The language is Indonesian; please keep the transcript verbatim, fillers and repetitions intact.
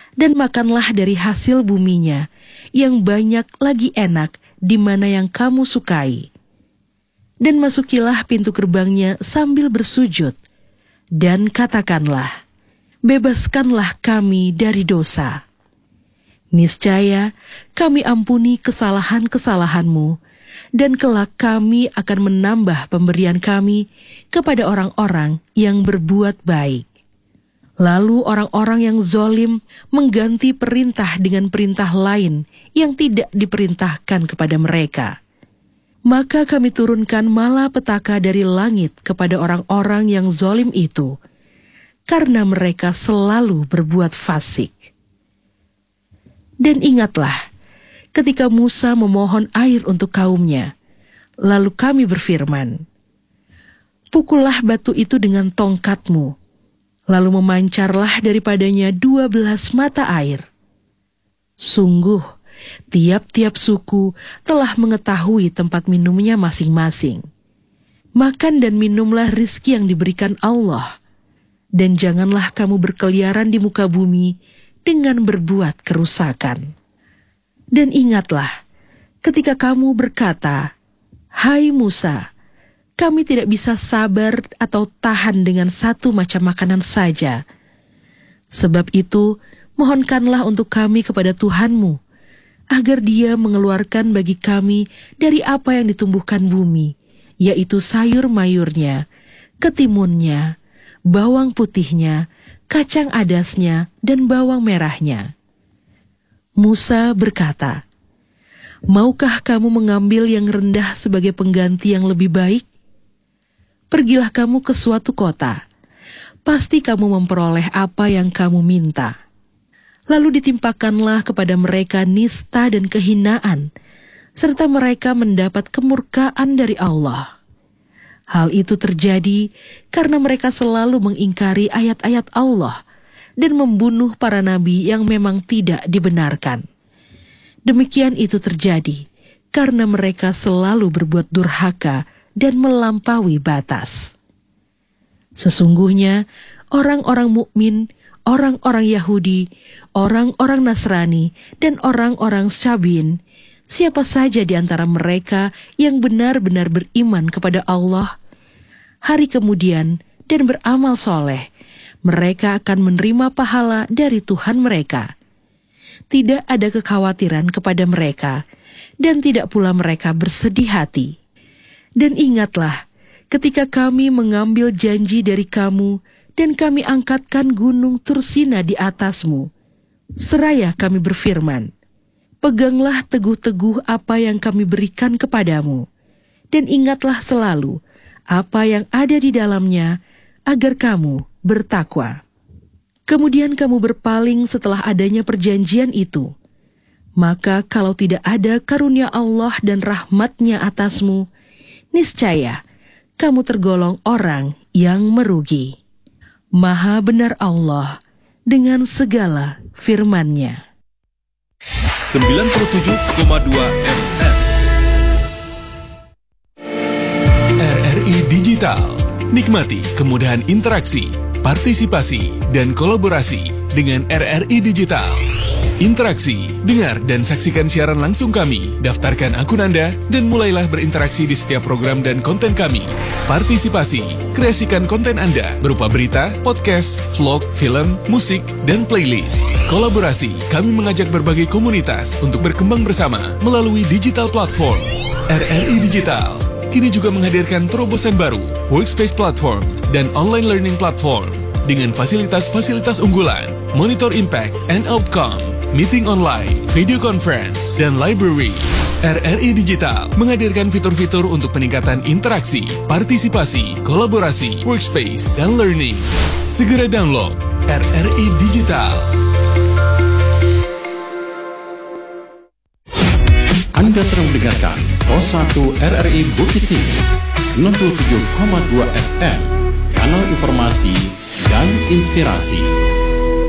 dan makanlah dari hasil buminya, yang banyak lagi enak di mana yang kamu sukai. Dan masukilah pintu gerbangnya sambil bersujud, dan katakanlah, bebaskanlah kami dari dosa. Niscaya kami ampuni kesalahan-kesalahanmu, dan kelak kami akan menambah pemberian kami kepada orang-orang yang berbuat baik. Lalu orang-orang yang zolim mengganti perintah dengan perintah lain yang tidak diperintahkan kepada mereka. Maka kami turunkan malapetaka dari langit kepada orang-orang yang zolim itu, karena mereka selalu berbuat fasik. Dan ingatlah, ketika Musa memohon air untuk kaumnya, lalu kami berfirman, pukullah batu itu dengan tongkatmu, lalu memancarlah daripadanya dua belas mata air. Sungguh, tiap-tiap suku telah mengetahui tempat minumnya masing-masing. Makan dan minumlah rizki yang diberikan Allah, dan janganlah kamu berkeliaran di muka bumi dengan berbuat kerusakan. Dan ingatlah, ketika kamu berkata, hai Musa, kami tidak bisa sabar atau tahan dengan satu macam makanan saja. Sebab itu, mohonkanlah untuk kami kepada Tuhanmu, agar Dia mengeluarkan bagi kami dari apa yang ditumbuhkan bumi, yaitu sayur-mayurnya, ketimunnya, bawang putihnya, kacang adasnya, dan bawang merahnya. Musa berkata, maukah kamu mengambil yang rendah sebagai pengganti yang lebih baik? Pergilah kamu ke suatu kota, pasti kamu memperoleh apa yang kamu minta. Lalu ditimpakanlah kepada mereka nista dan kehinaan, serta mereka mendapat kemurkaan dari Allah. Hal itu terjadi karena mereka selalu mengingkari ayat-ayat Allah dan membunuh para nabi yang memang tidak dibenarkan. Demikian itu terjadi karena mereka selalu berbuat durhaka dan melampaui batas. Sesungguhnya orang-orang mukmin, orang-orang Yahudi, orang-orang Nasrani, dan orang-orang Sabiin, siapa saja di antara mereka yang benar-benar beriman kepada Allah, hari kemudian dan beramal soleh, mereka akan menerima pahala dari Tuhan mereka. Tidak ada kekhawatiran kepada mereka, dan tidak pula mereka bersedih hati. Dan ingatlah, ketika kami mengambil janji dari kamu, dan kami angkatkan gunung Tursina di atasmu, seraya kami berfirman, peganglah teguh-teguh apa yang kami berikan kepadamu, dan ingatlah selalu apa yang ada di dalamnya, agar kamu bertakwa. Kemudian kamu berpaling setelah adanya perjanjian itu. Maka kalau tidak ada karunia Allah dan rahmat-Nya atasmu, niscaya kamu tergolong orang yang merugi. Maha benar Allah dengan segala firman-Nya. sembilan puluh tujuh koma dua F M R R I Digital. Nikmati kemudahan interaksi, partisipasi, dan kolaborasi dengan R R I Digital. Interaksi, dengar dan saksikan siaran langsung kami, daftarkan akun Anda, dan mulailah berinteraksi di setiap program dan konten kami. Partisipasi, kreasikan konten Anda berupa berita, podcast, vlog, film, musik, dan playlist. Kolaborasi, kami mengajak berbagai komunitas untuk berkembang bersama melalui digital platform. R R I Digital kini juga menghadirkan terobosan baru, workspace platform, dan online learning platform dengan fasilitas-fasilitas unggulan, monitor impact and outcome, meeting online, video conference, dan library. R R I Digital menghadirkan fitur-fitur untuk peningkatan interaksi, partisipasi, kolaborasi, workspace, dan learning. Segera download R R I Digital. Anda sedang mendengarkan Pro satu R R I Bukit Tinggi sembilan puluh tujuh koma dua F M, kanal informasi dan inspirasi.